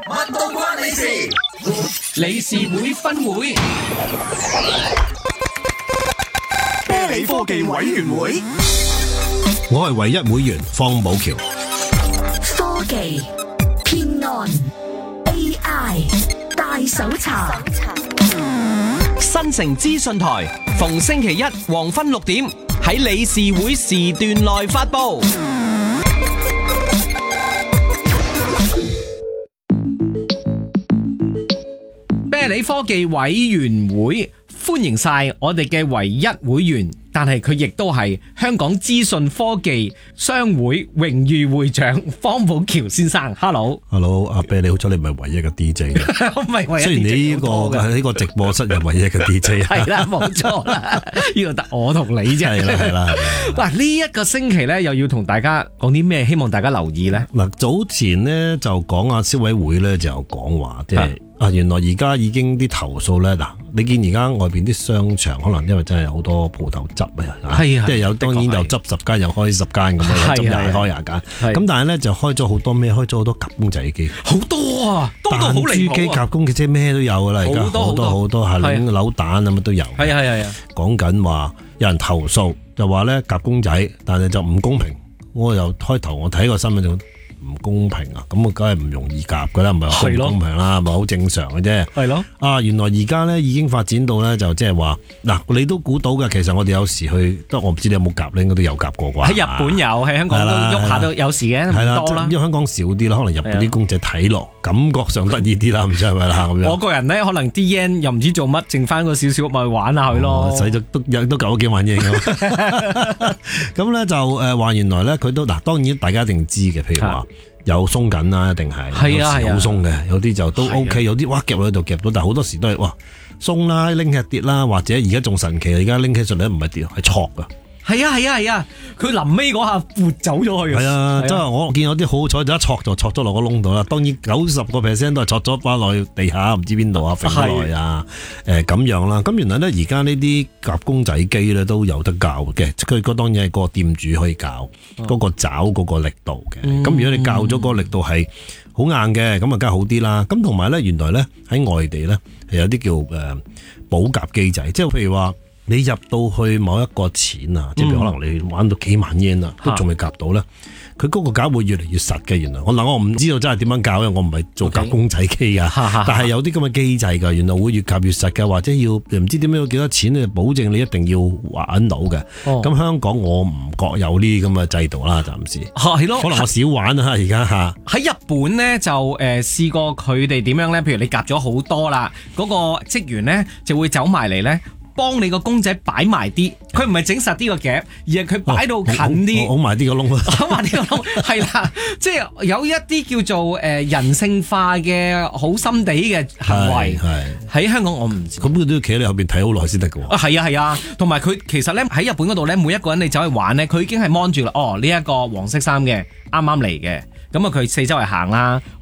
乜都關你事。 理事會分會， 啤梨科技委員會， 我係唯一會員方寶橋。 科技、騙案、AI 大搜查， 新城資訊台逢星期一黃昏6點喺理事會時段內發佈。啤梨科技委員會歡迎晒我哋嘅唯一會員，但係佢亦都係香港資訊科技商會榮譽會長方寶橋先生。Hello， 阿啤，你好彩你唔係唯一嘅 DJ， 我唔係唯一 DJ， 雖然你呢個喺呢個直播室係唯一嘅 DJ， 係啦，冇錯啦，呢個得我同你啫。 係啦。 嗱，呢一個星期咧，又要同大家講啲咩？希望大家留意咧。 嗱，早前咧就講啊，消委會咧就有講話，即係原來而家已經啲投訴咧，嗱，你見而家外邊啲商場可能因為真係好多鋪頭執啊，即係有當然又執10間又開10間咁樣，執廿開廿間，咁但係咧就開咗好多咩？開咗好多夾公仔機， 好多啊，多到好離譜啊！ 彈珠機、夾公仔機咩都有噶啦，而家好多係扭蛋咁乜都有。 係講緊話有人投訴，就話咧夾公仔，但係就唔公平。我又開頭我睇個新聞就唔公平啊，咁啊梗係唔容易夾噶啦，唔係好唔公平啦，咪好正常嘅啫。係咯，原來而家咧已經發展到咧就即係話，嗱，你都估到嘅，其實我哋有時去，我唔知你有冇夾咧，應該都有夾過啩。 喺日本有，喺香港都喐下都有時嘅，唔多啦。 因為香港少啲啦，可能日本啲公仔睇落感覺上得意啲啦，唔知係咪啦咁樣。 我個人咧可能啲 yen 又唔知做乜，剩翻個少少咪玩下佢咯。 使咗都夠咗幾萬嘢咁咧就話原來咧佢都嗱，當然大家一定知嘅，譬如話。有鬆緊啦，一定係，有時好鬆嘅，有啲就都 OK，有啲哇夾落喺度夾到，但係好多時都係哇鬆啦，拎起跌啦，或者而家仲神奇，而家拎起上嚟唔係跌，係挫噶。係啊，佢臨尾嗰下撥走咗去。係啊，即係我見有啲好彩就一挫就挫咗落個窿度啦。當然90% 都係挫咗翻落去地下，唔知邊度啊，揈咗落去啊，咁樣啦。咁原來咧而家呢啲夾公仔機咧都有得教嘅，佢當然係個店主可以教嗰個爪嗰個力度嘅。咁如果你教咗嗰個力度係好硬嘅，咁啊梗係好啲啦。咁同埋咧，原來咧喺外地咧係有啲叫補夾機仔，即係譬如話。你入到去某一個錢啊，即係可能你玩到幾萬 yen 啊，都仲未夾到咧。佢嗰個夾會越嚟越實嘅。原來我唔知道真係點樣教，因為我唔係做夾公仔機啊。但係有啲咁嘅機制㗎，原來會越夾越實嘅，或者要唔知點樣要幾多錢咧，保證你一定要玩到嘅。咁香港我唔覺有呢啲咁嘅制度啦，暫時。係咯，可能我少玩啊，而家嚇。喺日本咧就試過佢哋點樣咧？譬如你夾咗好多啦，嗰個職員咧就會走埋嚟咧。幫你個公仔擺埋啲，佢唔係整實啲個夾，而係佢擺到近啲，好埋啲個窿，好埋啲個窿，係啦，即係有一啲叫做人性化嘅好心地嘅行為，喺香港我唔知。咁佢都要企喺你後邊睇好耐先得㗎喎。係啊，同埋佢其實咧喺日本嗰度咧，每一個人你走去玩咧，佢已經係 mon 住啦。呢一個黃色衫嘅啱啱嚟嘅，咁啊佢四周圍行啦。